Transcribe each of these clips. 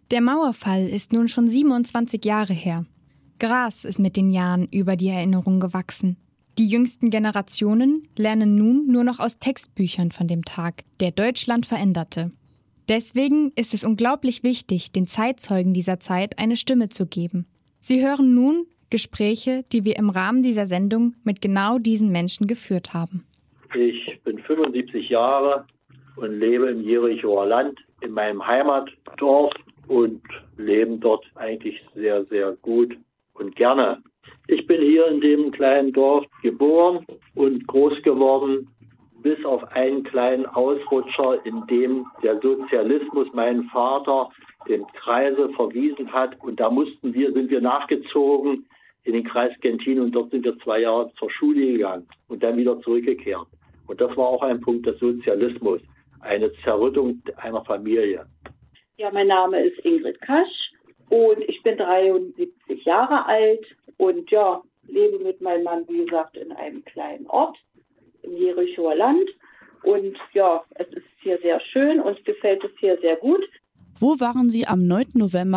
Der Mauerfall ist nun schon 27 Jahre her. Gras ist mit den Jahren über die Erinnerung gewachsen. Die jüngsten Generationen lernen nun nur noch aus Textbüchern von dem Tag, der Deutschland veränderte. Deswegen ist es unglaublich wichtig, den Zeitzeugen dieser Zeit eine Stimme zu geben. Sie hören nun Gespräche, die wir im Rahmen dieser Sendung mit genau diesen Menschen geführt haben. Ich bin 75 Jahre und lebe im Jerichoer Land, in meinem Heimatdorf und lebe dort eigentlich sehr, sehr gut und gerne. Ich bin hier in dem kleinen Dorf geboren und groß geworden, bis auf einen kleinen Ausrutscher, in dem der Sozialismus meinen Vater den Kreise verwiesen hat. Und da sind wir nachgezogen in den Kreis Genthin und dort sind wir 2 Jahre zur Schule gegangen und dann wieder zurückgekehrt. Und das war auch ein Punkt des Sozialismus, eine Zerrüttung einer Familie. Ja, mein Name ist Ingrid Kasch und ich bin 73 Jahre alt und ja, lebe mit meinem Mann, wie gesagt, in einem kleinen Ort im Jerichoer Land. Und ja, es ist hier sehr schön, uns gefällt es hier sehr gut. Wo waren Sie am 9. November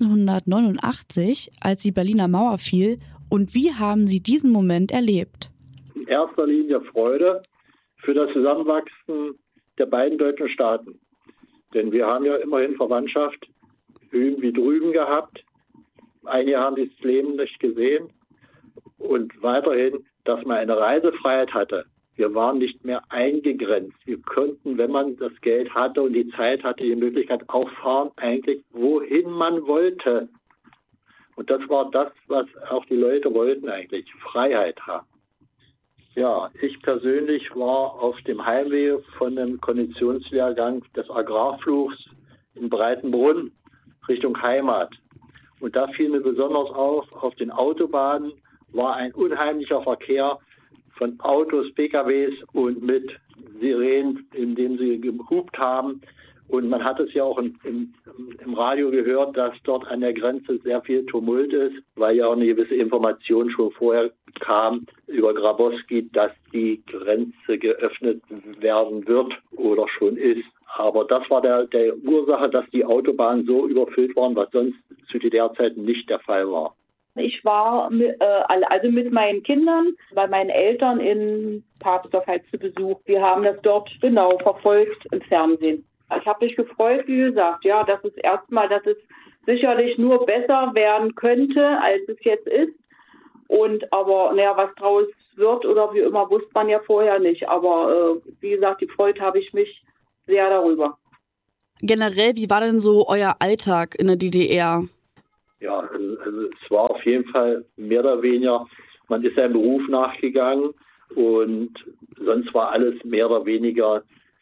1989, als die Berliner Mauer fiel, und wie haben Sie diesen Moment erlebt? In erster Linie Freude für das Zusammenwachsen der beiden deutschen Staaten. Denn wir haben ja immerhin Verwandtschaft hüben wie drüben gehabt. Einige haben das Leben nicht gesehen. Und weiterhin, dass man eine Reisefreiheit hatte. Wir waren nicht mehr eingegrenzt. Wir konnten, wenn man das Geld hatte und die Zeit hatte, die Möglichkeit auch fahren, eigentlich wohin man wollte. Und das war das, was auch die Leute wollten eigentlich, Freiheit haben. Ja, ich persönlich war auf dem Heimweg von einem Konditionslehrgang des Agrarflugs in Breitenbrunn Richtung Heimat. Und da fiel mir besonders auf den Autobahnen war ein unheimlicher Verkehr von Autos, PKWs und mit Sirenen, indem sie gehupt haben. Und man hat es ja auch im Radio gehört, dass dort an der Grenze sehr viel Tumult ist, weil ja auch eine gewisse Information schon vorher kam über Grabowski, dass die Grenze geöffnet werden wird oder schon ist. Aber das war der Ursache, dass die Autobahnen so überfüllt waren, was sonst zu der Zeit nicht der Fall war. Ich war mit meinen Kindern bei meinen Eltern in Papsdorf halt zu Besuch. Wir haben das dort genau verfolgt im Fernsehen. Ich habe mich gefreut, wie gesagt, ja, dass es sicherlich nur besser werden könnte, als es jetzt ist. Aber was draus wird oder wie immer, wusste man ja vorher nicht. Aber wie gesagt, gefreut habe ich mich sehr darüber. Generell, wie war denn so euer Alltag in der DDR? Ja, also es war auf jeden Fall mehr oder weniger, man ist seinem Beruf nachgegangen und sonst war alles mehr oder weniger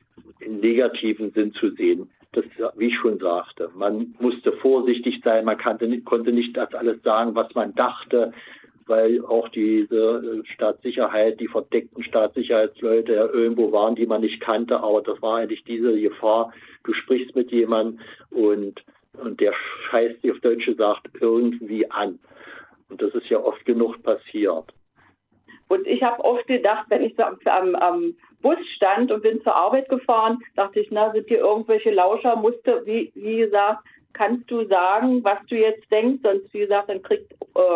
im negativen Sinn zu sehen. Das, wie ich schon sagte, man musste vorsichtig sein, man konnte nicht das alles sagen, was man dachte, weil auch diese Staatssicherheit, die verdeckten Staatssicherheitsleute ja irgendwo waren, die man nicht kannte, aber das war eigentlich diese Gefahr, du sprichst mit jemandem und der scheißt, die auf Deutsch gesagt, irgendwie an. Und das ist ja oft genug passiert. Und ich habe oft gedacht, wenn ich so am Bus stand und bin zur Arbeit gefahren, dachte ich, sind hier irgendwelche Lauscher, wie gesagt, kannst du sagen, was du jetzt denkst, sonst, wie gesagt, dann kriegt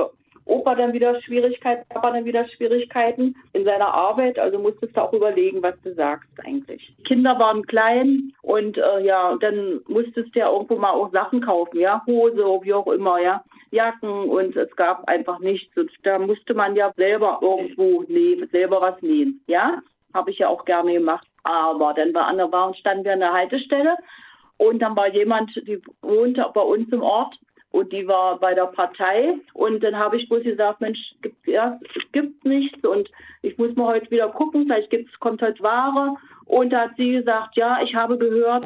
Opa dann wieder Schwierigkeiten, Papa dann wieder Schwierigkeiten in seiner Arbeit, also musstest du auch überlegen, was du sagst eigentlich. Die Kinder waren klein und dann musstest du ja irgendwo mal auch Sachen kaufen, ja, Hose, wie auch immer, ja, Jacken und es gab einfach nichts und da musste man ja selber irgendwo selber was nähen, ja, habe ich ja auch gerne gemacht, aber dann standen wir an der Haltestelle und dann war jemand, die wohnte bei uns im Ort. Und die war bei der Partei. Und dann habe ich bloß gesagt, Mensch, es gibt nichts. Und ich muss mal heute wieder gucken, vielleicht kommt heute Ware. Und da hat sie gesagt, ja, ich habe gehört,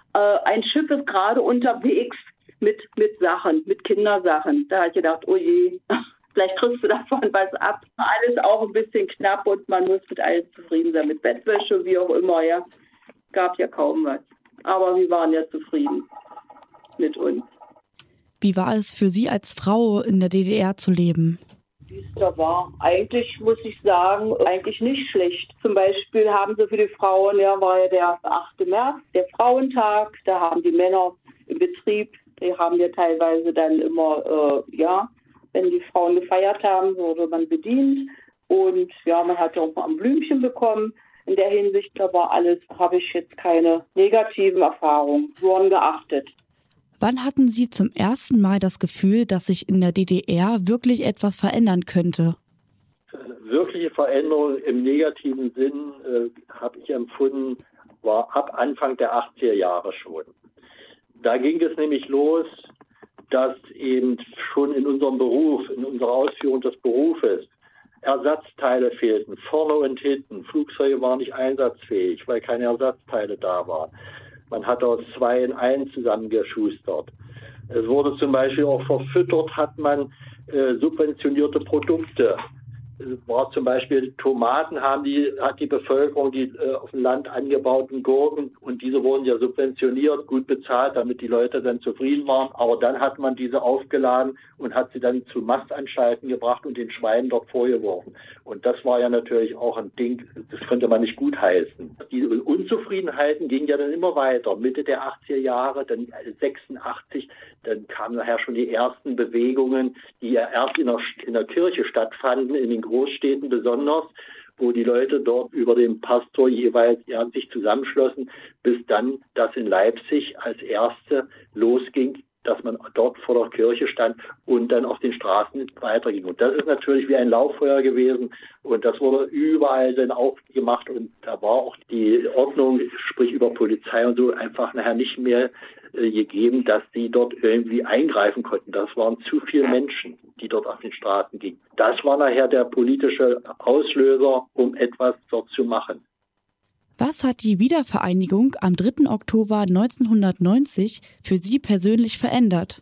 ein Schiff ist gerade unterwegs mit Sachen, mit Kindersachen. Da habe ich gedacht, oh je, vielleicht kriegst du davon was ab. Alles auch ein bisschen knapp und man muss mit allem zufrieden sein. Mit Bettwäsche, wie auch immer, ja. Gab ja kaum was. Aber wir waren ja zufrieden mit uns. Wie war es für Sie als Frau in der DDR zu leben? Wie es da war, eigentlich muss ich sagen, eigentlich nicht schlecht. Zum Beispiel haben sie für die Frauen, war ja der 8. März, der Frauentag, da haben die Männer im Betrieb Die haben wir teilweise dann immer, wenn die Frauen gefeiert haben, wurde man bedient. Und man hat auch mal ein Blümchen bekommen. In der Hinsicht aber habe ich jetzt keine negativen Erfahrungen, wurden geachtet. Wann hatten Sie zum ersten Mal das Gefühl, dass sich in der DDR wirklich etwas verändern könnte? Wirkliche Veränderung im negativen Sinn habe ich empfunden, war ab Anfang der 80er Jahre schon. Da ging es nämlich los, dass eben schon in unserem Beruf, in unserer Ausführung des Berufes, Ersatzteile fehlten, vorne und hinten. Flugzeuge waren nicht einsatzfähig, weil keine Ersatzteile da waren. Man hat aus 2 in 1 zusammengeschustert. Es wurde zum Beispiel auch verfüttert, hat man subventionierte Produkte. Es war zum Beispiel Tomaten hat die Bevölkerung die auf dem Land angebauten Gurken, und diese wurden ja subventioniert, gut bezahlt, damit die Leute dann zufrieden waren. Aber dann hat man diese aufgeladen und hat sie dann zu Mastanstalten gebracht und den Schweinen dort vorgeworfen. Und das war ja natürlich auch ein Ding, das konnte man nicht gutheißen. Die Unzufriedenheiten gingen ja dann immer weiter. Mitte der 80er Jahre, dann 86, dann kamen nachher schon die ersten Bewegungen, die ja erst in der Kirche stattfanden, in den Großstädten besonders, wo die Leute dort über den Pastor jeweils sich zusammenschlossen, bis dann das in Leipzig als erste losging, dass man dort vor der Kirche stand und dann auf den Straßen weiterging. Und das ist natürlich wie ein Lauffeuer gewesen, und das wurde überall dann auch gemacht, und da war auch die Ordnung, sprich über Polizei und so, einfach nachher nicht mehr gegeben, dass die dort irgendwie eingreifen konnten. Das waren zu viele Menschen, die dort auf den Straßen gingen. Das war nachher der politische Auslöser, um etwas dort zu machen. Was hat die Wiedervereinigung am 3. Oktober 1990 für Sie persönlich verändert?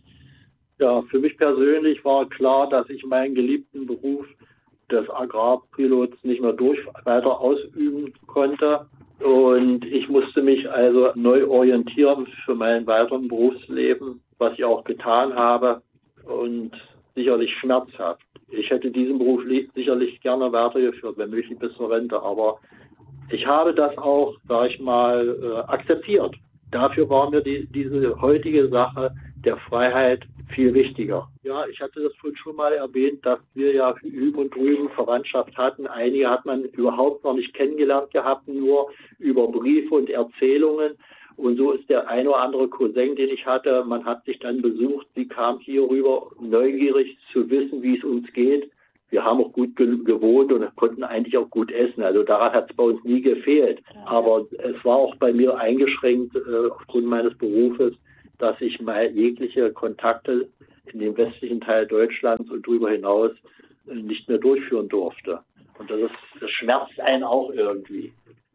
Ja, für mich persönlich war klar, dass ich meinen geliebten Beruf des Agrarpilots nicht mehr weiter ausüben konnte. Und ich musste mich also neu orientieren für mein weiteren Berufsleben, was ich auch getan habe, und sicherlich schmerzhaft. Ich hätte diesen Beruf sicherlich gerne weitergeführt, wenn möglich bis zur Rente, aber ich habe das auch, sage ich mal, akzeptiert. Dafür war mir diese heutige Sache der Freiheit viel wichtiger. Ja, ich hatte das vorhin schon mal erwähnt, dass wir ja hüben und drüben Verwandtschaft hatten. Einige hat man überhaupt noch nicht kennengelernt gehabt, nur über Briefe und Erzählungen. Und so ist der ein oder andere Cousin, den ich hatte, man hat sich dann besucht, sie kam hier rüber, neugierig zu wissen, wie es uns geht. Wir haben auch gut gewohnt und konnten eigentlich auch gut essen. Also daran hat es bei uns nie gefehlt. Aber es war auch bei mir eingeschränkt aufgrund meines Berufes, dass ich mal jegliche Kontakte in dem westlichen Teil Deutschlands und darüber hinaus nicht mehr durchführen durfte. Und das schmerzt einen auch irgendwie.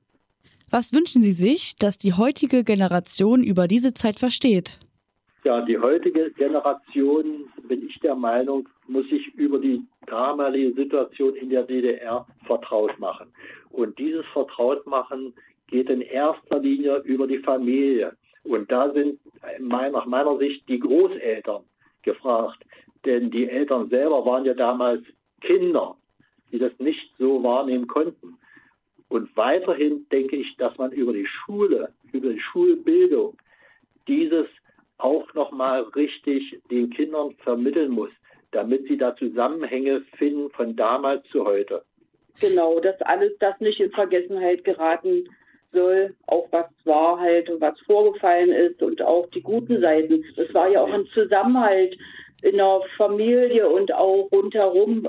Was wünschen Sie sich, dass die heutige Generation über diese Zeit versteht? Ja, die heutige Generation, bin ich der Meinung, muss sich über die damalige Situation in der DDR vertraut machen. Und dieses Vertrautmachen geht in erster Linie über die Familie. Und da sind nach meiner Sicht die Großeltern gefragt. Denn die Eltern selber waren ja damals Kinder, die das nicht so wahrnehmen konnten. Und weiterhin denke ich, dass man über die Schule, über die Schulbildung dieses auch nochmal richtig den Kindern vermitteln muss, damit sie da Zusammenhänge finden von damals zu heute. Genau, dass alles das nicht in Vergessenheit geraten soll, auch was war halt und was vorgefallen ist und auch die guten Seiten. Das war ja auch ein Zusammenhalt in der Familie und auch rundherum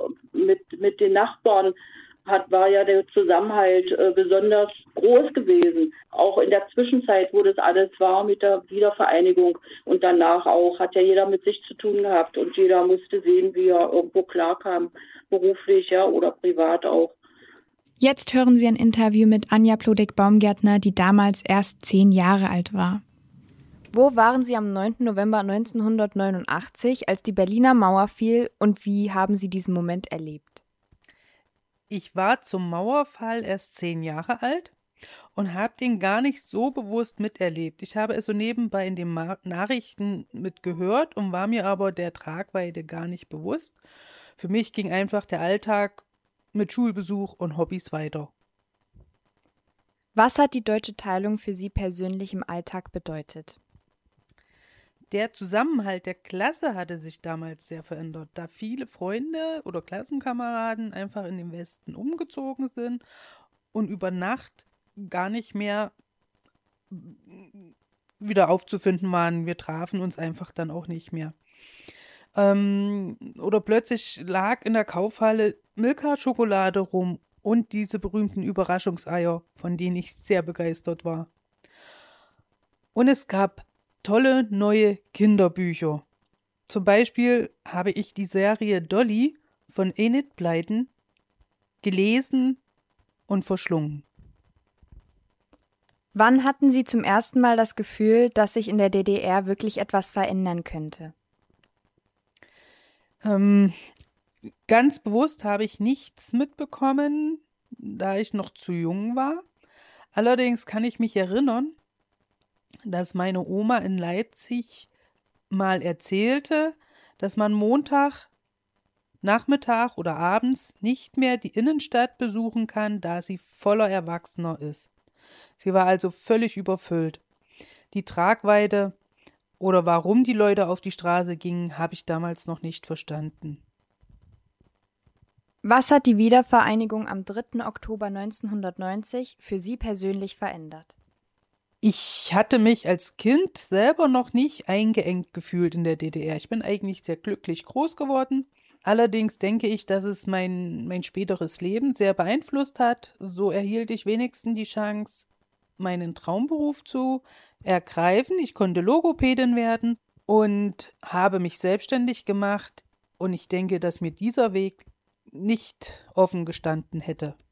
mit den Nachbarn. War ja der Zusammenhalt besonders groß gewesen. Auch in der Zwischenzeit, wo das alles war mit der Wiedervereinigung, und danach auch, hat ja jeder mit sich zu tun gehabt und jeder musste sehen, wie er irgendwo klarkam, beruflich oder privat auch. Jetzt hören Sie ein Interview mit Anja Plodek-Baumgärtner, die damals erst 10 Jahre alt war. Wo waren Sie am 9. November 1989, als die Berliner Mauer fiel, und wie haben Sie diesen Moment erlebt? Ich war zum Mauerfall erst 10 Jahre alt und habe den gar nicht so bewusst miterlebt. Ich habe es so nebenbei in den Nachrichten mitgehört und war mir aber der Tragweite gar nicht bewusst. Für mich ging einfach der Alltag mit Schulbesuch und Hobbys weiter. Was hat die deutsche Teilung für Sie persönlich im Alltag bedeutet? Der Zusammenhalt der Klasse hatte sich damals sehr verändert, da viele Freunde oder Klassenkameraden einfach in den Westen umgezogen sind und über Nacht gar nicht mehr wieder aufzufinden waren. Wir trafen uns einfach dann auch nicht mehr. Oder plötzlich lag in der Kaufhalle Milka-Schokolade rum und diese berühmten Überraschungseier, von denen ich sehr begeistert war. Und es gab tolle neue Kinderbücher. Zum Beispiel habe ich die Serie Dolly von Enid Blyton gelesen und verschlungen. Wann hatten Sie zum ersten Mal das Gefühl, dass sich in der DDR wirklich etwas verändern könnte? Ganz bewusst habe ich nichts mitbekommen, da ich noch zu jung war. Allerdings kann ich mich erinnern, dass meine Oma in Leipzig mal erzählte, dass man Montag, Nachmittag oder abends nicht mehr die Innenstadt besuchen kann, da sie voller Erwachsener ist. Sie war also völlig überfüllt. Die Tragweite oder warum die Leute auf die Straße gingen, habe ich damals noch nicht verstanden. Was hat die Wiedervereinigung am 3. Oktober 1990 für Sie persönlich verändert? Ich hatte mich als Kind selber noch nicht eingeengt gefühlt in der DDR. Ich bin eigentlich sehr glücklich groß geworden. Allerdings denke ich, dass es mein späteres Leben sehr beeinflusst hat. So erhielt ich wenigstens die Chance, meinen Traumberuf zu ergreifen. Ich konnte Logopädin werden und habe mich selbstständig gemacht. Und ich denke, dass mir dieser Weg nicht offen gestanden hätte.